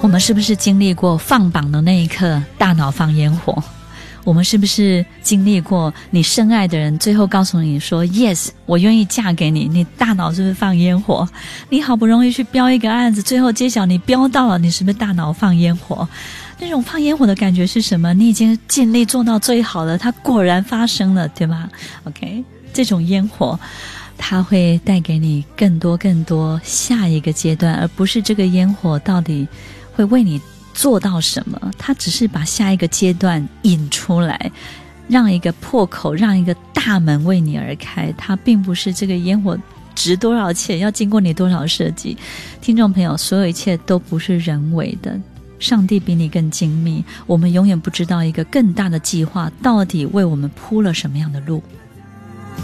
们是不是经历过放榜的那一刻大脑放烟火？我们是不是经历过你深爱的人最后告诉你说 yes 我愿意嫁给你，你大脑是不是放烟火？你好不容易去标一个案子，最后揭晓你标到了，你是不是大脑放烟火？那种放烟火的感觉是什么？你已经尽力做到最好了，它果然发生了，对吗？ OK， 这种烟火它会带给你更多下一个阶段，而不是这个烟火到底会为你做到什么，它只是把下一个阶段引出来，让一个破口，让一个大门为你而开，它并不是这个烟火值多少钱，要经过你多少设计。听众朋友，所有一切都不是人为的，上帝比你更精密，我们永远不知道一个更大的计划到底为我们铺了什么样的路。